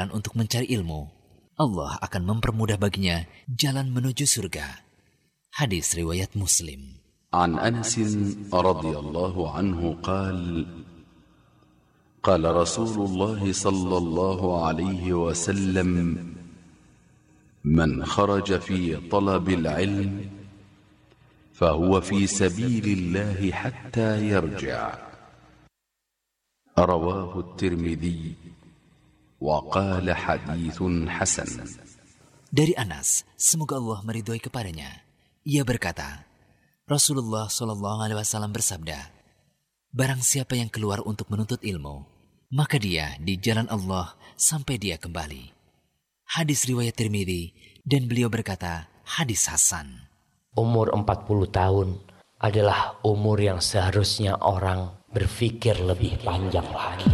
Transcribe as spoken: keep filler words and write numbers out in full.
jalan untuk mencari ilmu, Allah akan mempermudah baginya jalan menuju surga. Hadis riwayat Muslim. An Anas radhiyallahu anhu qala قال رسول الله صلى الله عليه وسلم من خرج في طلب العلم فهو في سبيل الله حتى يرجع رواه الترمذي وقال حديث حسن. Dari Anas, semoga Allah meridhoi kepadanya, ia berkata, Rasulullah shallallahu alaihi wasallam bersabda, barang siapa yang keluar untuk menuntut ilmu, maka dia di jalan Allah sampai dia kembali. Hadis riwayat Tirmidzi, dan beliau berkata, hadis hasan. Umur empat puluh tahun adalah umur yang seharusnya orang berpikir lebih panjang lagi.